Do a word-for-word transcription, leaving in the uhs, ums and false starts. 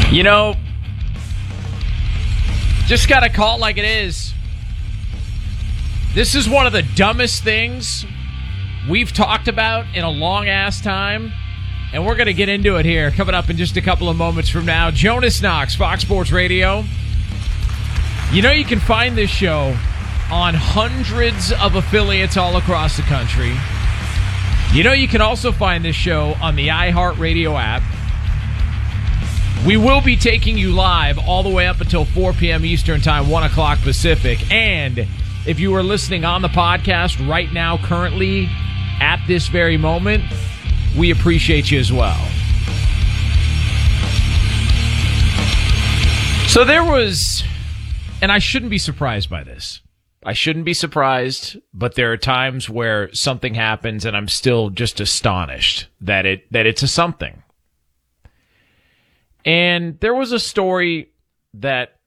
You know, just gotta call it like it is. This is one of the dumbest things we've talked about in a long-ass time, and we're going to get into it here coming up in just a couple of moments from now. Jonas Knox, Fox Sports Radio. You know you can find this show on hundreds of affiliates all across the country. You know you can also find this show on the iHeartRadio app. We will be taking you live all the way up until four p.m. Eastern Time, one o'clock Pacific. And if you are listening on the podcast right now, currently, at this very moment, we appreciate you as well. So there was, and I shouldn't be surprised by this. I shouldn't be surprised, but there are times where something happens and I'm still just astonished that it that it's a something. And there was a story that